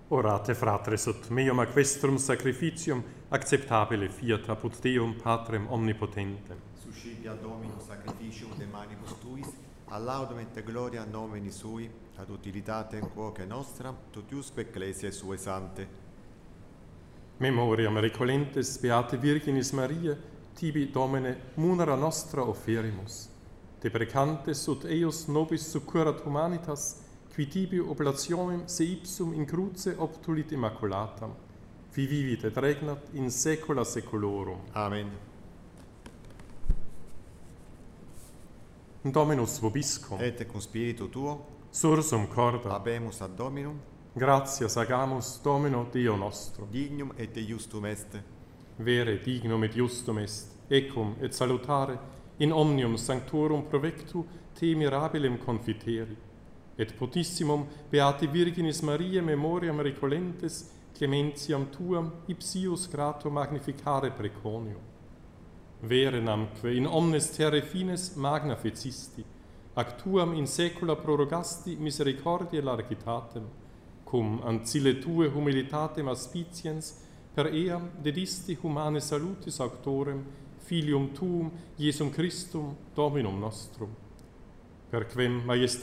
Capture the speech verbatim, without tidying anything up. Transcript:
Orate, fratres, ut meum aquestrum sacrificium acceptabile fiat apud Deum Patrem omnipotentem. Suscipia Dominus sacrificium de manibus tuis, ad laudem et gloria nomini sui, ad utilitate quoque nostra, totiusque ecclesiae sue sante. Memoriam recolentes Beate Virginis Maria, tibi Domine munera nostra offerimus. Deprecantes ut eius nobis succurat humanitas, qui tibi oblationem se ipsum in cruce obtulit immaculatam, vi vivit et regnat in saecula saeculorum. Amen. Dominus vobiscum, Et cum spiritu tuo, sursum corda, habemus ad Dominum, gratias agamus Domino Deo nostro. dignum et justum est. Vere dignum et justum est, ecum et salutare, in omnium sanctorum provectu te mirabilem confiteri, et potissimum Beate Virginis Maria memoriam recolentes clementiam tuam ipsius grato magnificare preconio. Vere namque in omnes terre fines magna fecisti, ac tuam in saecula prorogasti misericordiae largitatem, cum ancille tue humilitatem aspiciens per eam dedisti humane salutis auctorem, filium tuum Iesum Christum Dominum nostrum. Per quem majestat